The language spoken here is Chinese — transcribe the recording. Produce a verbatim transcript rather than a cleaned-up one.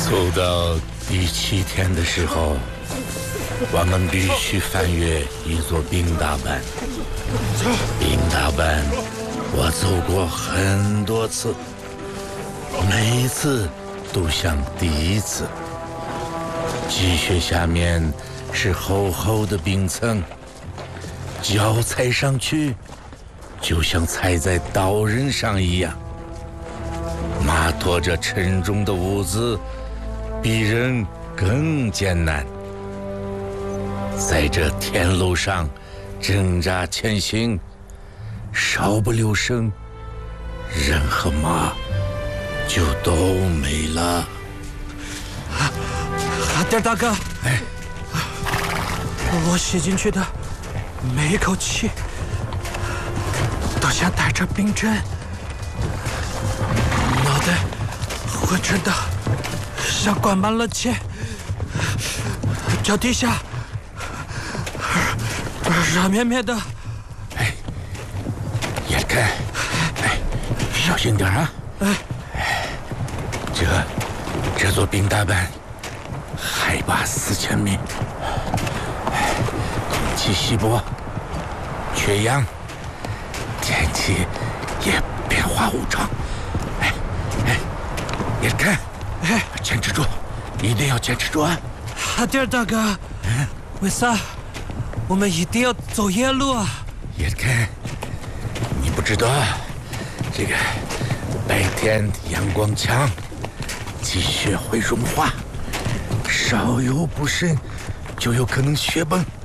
走到第七天的时候，我们必须翻越一座冰大板。冰大板我走过很多次，每一次都像第一次。积雪下面是厚厚的冰层，脚踩上去就像踩在刀刃上一样。马驮着沉重的物资比人更艰难，在这天路上挣扎前行，稍不留神，人和马就都没了。 阿点大哥， 哎， 我吸进去的每一口气都像带着冰针，脑袋昏沉的像灌满了铅，脚底下软绵绵的。 哎，眼看，哎，小心点啊！ 哎， 这这座冰大板海拔四千米，空气稀薄，缺氧，天气也变化无常。哎哎，眼看， 哎， 坚持住，一定要坚持住啊！ 阿点大哥， 嗯， 为啥我们一定要走夜路啊？ 眼看，你不知道，这个白天阳光强，积雪会融化，稍有不慎就有可能雪崩。